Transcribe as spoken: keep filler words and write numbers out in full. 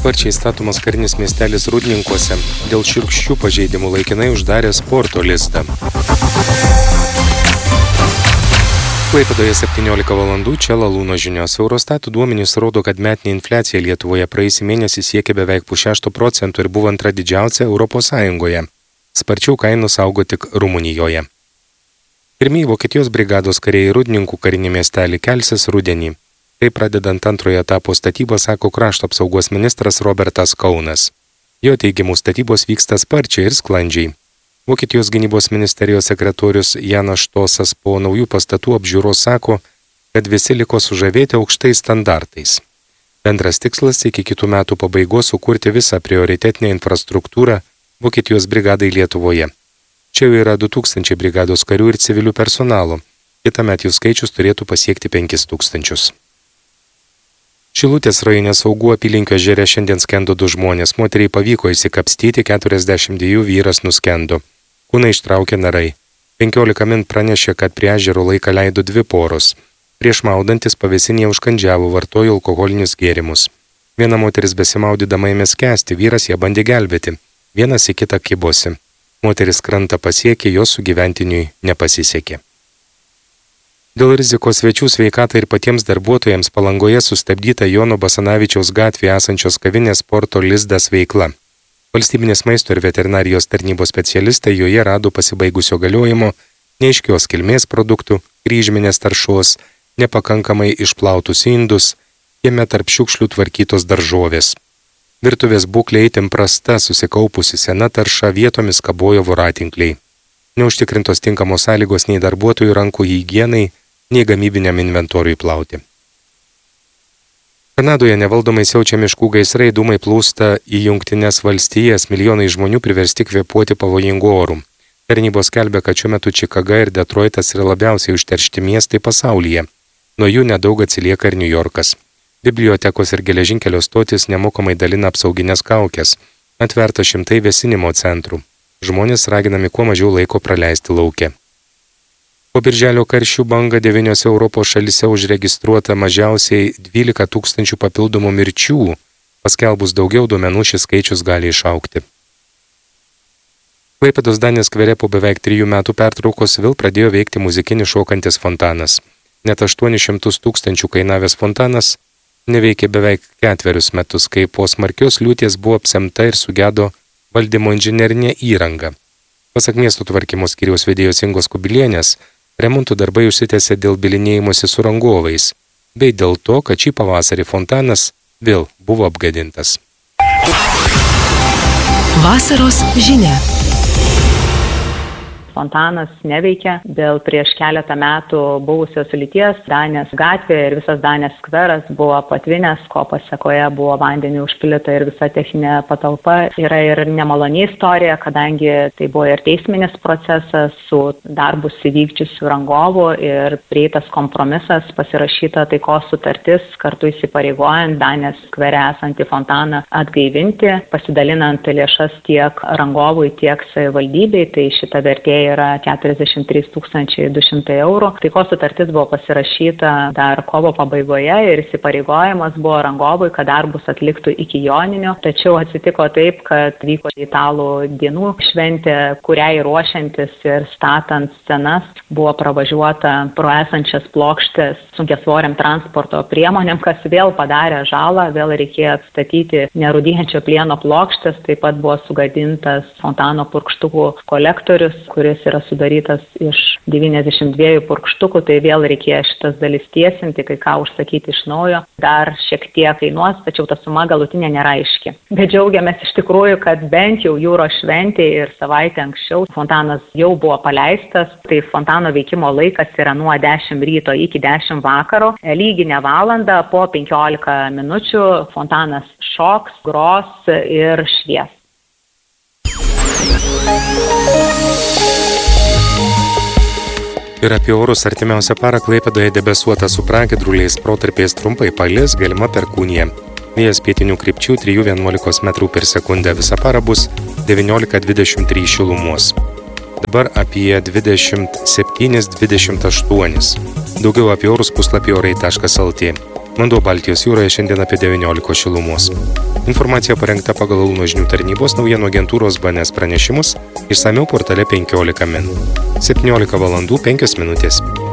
Sparčiai statomas karinis miestelis Rūdninkuose dėl šiurkščių pažeidimų laikinai uždarė sporto lizdą. Klaipėdoje septyniolika valandų, čia Lalūno žinios. Eurostatų duomenys rodo, kad metinė infliacija Lietuvoje praėjusį mėnesį siekė beveik pusšešto procento ir buvo antra didžiausia Europos Sąjungoje. Sparčiau kainos augo tik Rumunijoje. Pirmieji Vokietijos brigados kariai Rūdninkų karinį miestelį kelsis rudenį. Tai pradedant antrojo etapo statybą, sako krašto apsaugos ministras Robertas Kaunas. Jo teigimu statybos vyksta sparčiai ir sklandžiai. Vokietijos gynybos ministerijos sekretorius Janas Štosas po naujų pastatų apžiūros sako, kad visi liko sužavėti aukštais standartais. Bendras tikslas iki kitų metų pabaigos sukurti visą prioritetinę infrastruktūrą Vokietijos brigadai Lietuvoje. Čia jau yra du tūkstančiai brigados karių ir civilių personalo. Kitąmet jų skaičius turėtų pasiekti penkis tūkstančius. Šilutės rajone Saugų apylinkio ežere šiandien skendo du žmonės. Moteriai pavyko įsikapstyti, keturiasdešimt dviejų vyras nuskendo. Kūną ištraukė narai. penkiolika min pranešė, kad prie ežero laiką leido dvi poros. Prieš maudantis pavėsinėje užkandžiavo, vartojo alkoholinius gėrimus. Viena moteris besimaudydama ėmė skęsti, vyras ją bandė gelbėti. Vienas į kitą kibosi. Moteris krantą pasiekė, jos sugyventiniui nepasisekė. Dėl rizikos svečių sveikatai ir patiems darbuotojams Palangoje sustabdyta Jono Basanavičiaus gatvėje esančios kavinės Sporto Lizdas veikla. Valstybinės maisto ir veterinarijos tarnybos specialistai joje rado pasibaigusio galiojimo neaiškios kilmės produktų, kryžminės taršos, nepakankamai išplautus indus, jame tarp šiukšlių tvarkytos daržovės. Virtuvės būklė itin prasta, susikaupusi sena tarša, vietomis kabojo voratinkliai. Neužtikrintos tinkamos sąlygos nei darbuotojų rankų higienai, nei gamybiniam inventoriui plauti. Kanadoje nevaldomai siaučia miškų gaisrai, dūmai plūsta į Jungtines valstijas, milijonai žmonių priversti kvėpuoti pavojingų orų. Tarnybos skelbia, kad šiuo metu Čikaga ir Detroitas yra labiausiai užteršti miestai pasaulyje. Nuo jų nedaug atsilieka ir New Yorkas. Bibliotekos ir geležinkelio stotis nemokamai dalina apsauginės kaukės. Atverta šimtai vėsinimo centrų. Žmonės raginami kuo mažiau laiko praleisti lauke. Po birželio karščių bangą devyniose Europos šalyse užregistruota mažiausiai dvylika tūkstančių papildomų mirčių. Paskelbus daugiau duomenų šis skaičius gali išaugti. Klaipėdos Danės skvere po beveik trijų metų pertraukos vėl pradėjo veikti muzikinis šokantis fontanas. Net aštuonis šimtus tūkstančių kainavęs fontanas neveikė beveik ketverius metus, kai po smarkios liūties buvo apsemta ir sugedo valdymo inžinerinė įranga. Pasak miesto tvarkymo skyriaus vedėjos Ingos Kubilienės, remontų darbai užsitęsė dėl bylinėjimosi su rangovais, bei dėl to, kad šį pavasarį fontanas vėl buvo apgadintas. Vasaros žinia. Fontanas neveikia dėl prieš keletą metų buvusios lyties. Danės gatvė ir visas Danės skveras buvo patvinęs, ko pasekoje buvo vandenį užpildyta ir visa techninė patalpa. Yra ir nemaloni istorija, kadangi tai buvo ir teisminis procesas su darbus įvykdžiusiu rangovu ir prieitas kompromisas, pasirašyta taikos sutartis, kartu įsipareigojant Danės skvere esantį fontaną atgaivinti, pasidalinant lėšas tiek rangovui, tiek savivaldybei. Tai šita vertė yra keturiasdešimt trys tūkstančiai du šimtai eurų. Taikos sutartis buvo pasirašyta dar kovo pabaigoje ir įsipareigojimas buvo rangovui, kad darbus atliktų iki Joninio. Tačiau atsitiko taip, kad vyko italų dienų šventė, kuriai ruošiantis ir statant scenas buvo pravažiuota pro esančias plokštės sunkiasvoriam transporto priemonėm, kas vėl padarė žalą, vėl reikėjo atstatyti nerūdijančio plieno plokštės, taip pat buvo sugadintas fontano purkštukų kolektorius, kuris yra sudarytas iš devyniasdešimt dviejų purkštukų, tai vėl reikėjo šitas dalis tiesinti, kai ką užsakyti iš naujo. Dar šiek tiek kainuos, tačiau ta suma galutinė nėra aiški. Bet džiaugiamės iš tikrųjų, kad bent jau jūros šventė ir savaitę anksčiau fontanas jau buvo paleistas. Tai fontano veikimo laikas yra nuo dešimt ryto iki dešimt vakaro. Lyginę valandą po penkiolika minučių fontanas šoks, gros ir švies. Ir apie orus artimiausią parą Klaipėdoje debesuota su pragiedruliais, protarpiais trumpai palis, galima perkūnija. Vėjas pietinių krypčių trijų vienuolikos metrų per sekundę. Visą parą bus devyniolika dvidešimt trys šilumos. Dabar apie dvidešimt septyni dvidešimt aštuoni. Daugiau apie orus puslapį orai taškas lt. Vanduo Baltijos jūroje šiandien apie devyniolika šilumos. Informacija parengta pagal Kauno žinių tarnybos naujienų agentūros B N S pranešimus, išsamiau portale penkiolika min. septyniolika valandų penkios minutės.